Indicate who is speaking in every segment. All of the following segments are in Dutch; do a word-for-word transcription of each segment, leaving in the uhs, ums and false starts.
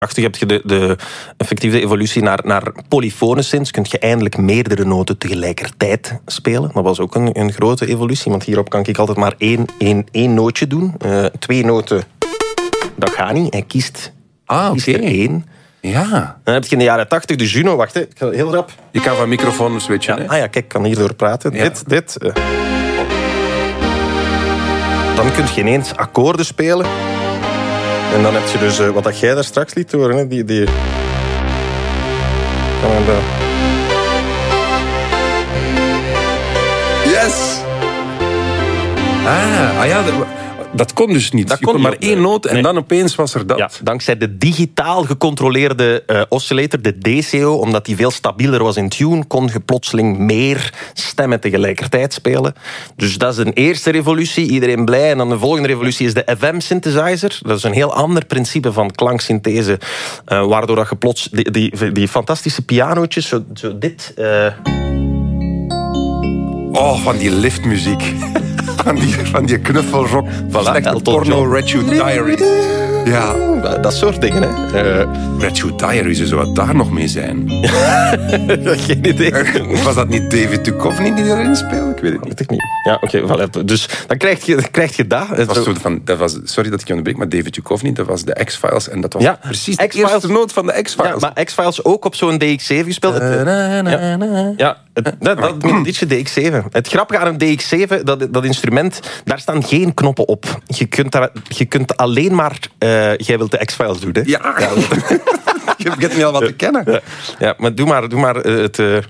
Speaker 1: heb je de, de effectieve evolutie naar, naar polyfone synths. Kun je eindelijk meerdere noten tegelijkertijd spelen. Dat was ook een, een grote evolutie, want hierop kan ik altijd maar één, één, één nootje doen. Uh, twee noten, dat gaat niet. Hij kiest,
Speaker 2: ah,
Speaker 1: kiest
Speaker 2: okay.
Speaker 1: er één.
Speaker 2: Ja.
Speaker 1: Dan heb je in de jaren tachtig de Juno. Wacht, hè. Ik ga heel rap.
Speaker 2: Je kan van microfoon switchen.
Speaker 1: Ja.
Speaker 2: Hè?
Speaker 1: Ah ja, kijk, ik kan hierdoor praten. Ja. Dit, dit. Uh. Dan kun je ineens akkoorden spelen. En dan heb je dus uh, wat dat jij daar straks liet horen. Hè, die, die...
Speaker 2: Yes! Ah, ah ja, dat, dat kon dus niet. Dat je kon, kon maar niet, één noot en nee. dan opeens was er dat.
Speaker 1: Ja, dankzij de digitaal gecontroleerde uh, oscillator, de D C O, omdat die veel stabieler was in tune, kon je plotseling meer stemmen tegelijkertijd spelen. Dus dat is een eerste revolutie, iedereen blij. En dan de volgende revolutie is de F M-synthesizer. Dat is een heel ander principe van klanksynthese, uh, waardoor dat je plots die, die, die fantastische pianootjes, zo, zo dit... Uh...
Speaker 2: Oh, van die liftmuziek. Van die, van die knuffelrock,
Speaker 1: voilà,
Speaker 2: slechte porno, Red Shoe Diaries. Ja.
Speaker 1: Dat soort dingen, hè. Uh,
Speaker 2: Red Shoe Diaries, zou het daar nog mee zijn?
Speaker 1: Geen idee.
Speaker 2: Was dat niet David Duchovny die erin speelde? Ik weet het niet.
Speaker 1: Weet ik niet. Ja, oké. Okay, voilà. Dus dan krijg je, krijg je dat.
Speaker 2: Dat was van, dat was, sorry dat ik je onderbreek, maar David Duchovny, dat was de X-Files. En dat was
Speaker 1: ja,
Speaker 2: precies de X-Files. Eerste noot van de X-Files.
Speaker 1: Ja, maar X-Files ook op zo'n D X zeven gespeeld. Ja, ja het, dat, dat melodietje D X zeven. Het grappige aan een D X zeven, dat, dat instrument, daar staan geen knoppen op. Je kunt, daar, je kunt alleen maar... Uh, jij wilt de X-Files doen, hè?
Speaker 2: Ja. ja. Je begint me al wat te kennen.
Speaker 1: Ja, ja maar doe maar, doe maar uh, het... Uh...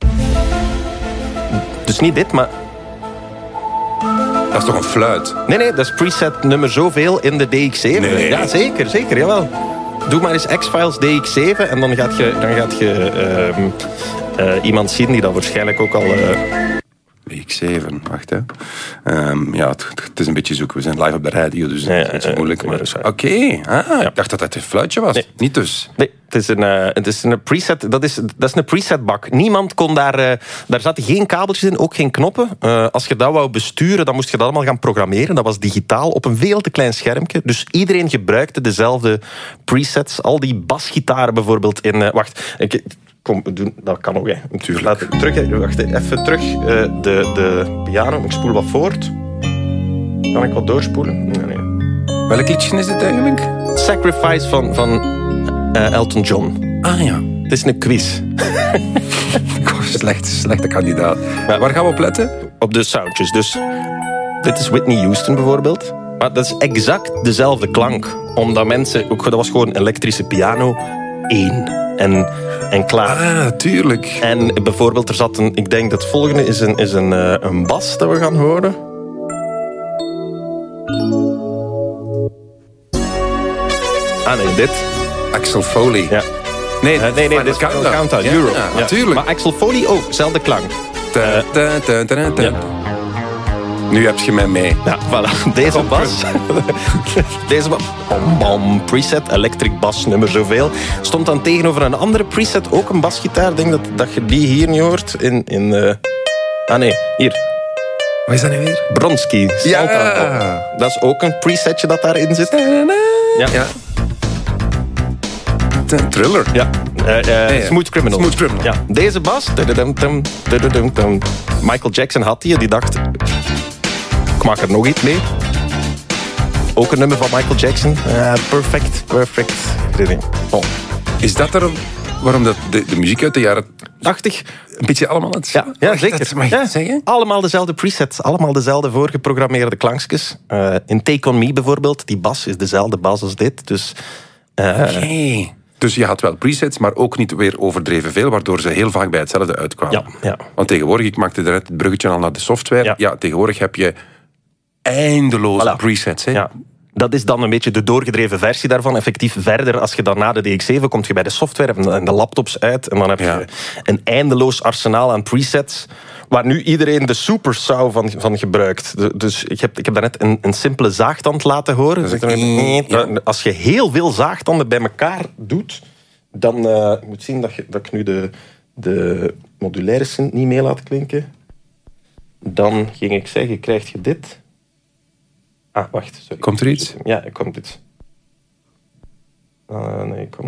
Speaker 1: Dus niet dit, maar...
Speaker 2: Dat is toch een fluit?
Speaker 1: Nee, nee, dat is preset nummer zoveel in de D X zeven.
Speaker 2: Nee.
Speaker 1: Ja, zeker, zeker, jawel. Doe maar eens X-Files D X zeven en dan gaat je, dan gaat je uh, uh, iemand zien die dat waarschijnlijk ook al... Uh...
Speaker 2: D X zeven, wacht hè. Um, ja, het, het is een beetje zoeken. We zijn live op de radio, dus het is niet zo moeilijk. Maar... Oké, okay. ah, ja. Ik dacht dat het een fluitje was. Nee. Niet dus.
Speaker 1: Nee, het is een, uh, het is een preset. Dat is, dat is een presetbak. Niemand kon daar... Uh, daar zaten geen kabeltjes in, ook geen knoppen. Uh, als je dat wou besturen, dan moest je dat allemaal gaan programmeren. Dat was digitaal op een veel te klein schermpje. Dus iedereen gebruikte dezelfde presets. Al die basgitaren bijvoorbeeld in... Uh, wacht, ik... Kom, doen, dat kan ook, hè.
Speaker 2: Natuurlijk.
Speaker 1: Laat, terug, hè. Wacht, even terug. Uh, de, de piano. Ik spoel wat voort. Kan ik wat doorspoelen? Nee, nee.
Speaker 2: Welk liedje is het eigenlijk?
Speaker 1: Sacrifice van, van uh, Elton John.
Speaker 2: Ah ja.
Speaker 1: Het is een quiz.
Speaker 2: Slecht, slechte kandidaat. Ja, waar gaan we op letten?
Speaker 1: Op de soundjes. Dus dit is Whitney Houston bijvoorbeeld. Maar dat is exact dezelfde klank. Omdat mensen... Ook, dat was gewoon elektrische piano. Eén. En, en klaar.
Speaker 2: Ah, tuurlijk.
Speaker 1: En bijvoorbeeld, er zat een... Ik denk dat het volgende is een, is een, uh, een bas dat we gaan horen. Ah nee, dit.
Speaker 2: Axel Foley.
Speaker 1: Ja.
Speaker 2: Nee,
Speaker 1: uh, nee, nee, dit is Countdown, Countdown
Speaker 2: ja,
Speaker 1: Europe.
Speaker 2: Ja,
Speaker 1: ja.
Speaker 2: natuurlijk.
Speaker 1: Maar Axel Foley ook, oh, zelfde klank.
Speaker 2: Ta, ta, ta, ta, ta. Ja. Nu heb je mij mee.
Speaker 1: Ja, voilà. Deze bas. Deze bas. Bam, bam, preset, electric bas, nummer zoveel. Stond dan tegenover een andere preset, ook een basgitaar. Ik denk dat, dat je die hier niet hoort. In, in, uh... Ah nee, hier.
Speaker 2: Wat is dat nu weer?
Speaker 1: Bronski.
Speaker 2: Ja.
Speaker 1: Dat is ook een presetje dat daarin zit.
Speaker 2: Ja. ja. Thriller.
Speaker 1: Ja. Uh, uh, ja, ja. Smooth Criminal.
Speaker 2: Smooth Criminal.
Speaker 1: Ja. Deze bas. Michael Jackson had die. Die dacht... Ik maak er nog iets mee. Ook een nummer van Michael Jackson. Uh, perfect, perfect. Oh.
Speaker 2: Is dat er waarom dat de, de muziek uit de jaren tachtig een beetje allemaal het...
Speaker 1: Ja, ja zeker.
Speaker 2: Dat mag je
Speaker 1: ja.
Speaker 2: zeggen?
Speaker 1: Allemaal dezelfde presets. Allemaal dezelfde voorgeprogrammeerde klankjes. Uh, in Take On Me bijvoorbeeld. Die bas is dezelfde bas als dit. Dus... Uh,
Speaker 2: Oké. Okay. Dus je had wel presets, maar ook niet weer overdreven veel, waardoor ze heel vaak bij hetzelfde uitkwamen.
Speaker 1: Ja, ja.
Speaker 2: Want tegenwoordig, ik maakte net het bruggetje al naar de software. Ja, ja tegenwoordig heb je eindeloze voilà. presets. Hè?
Speaker 1: Ja. Dat is dan een beetje de doorgedreven versie daarvan. Effectief verder, als je dan na de D X zeven komt je bij de software en de laptops uit. En dan heb je ja. een eindeloos arsenaal aan presets, waar nu iedereen de super saw van, van gebruikt. Dus ik heb, ik heb daarnet een, een simpele zaagtand laten horen. Dus ik, ja. Als je heel veel zaagtanden bij elkaar doet, dan... Uh, ik moet zien dat, je, dat ik nu de, de modulaire synth niet mee laat klinken. Dan ging ik zeggen, krijg je dit... Ah, wacht. Sorry.
Speaker 2: Komt er iets?
Speaker 1: Ja, er komt iets. Uh, nee, ik kom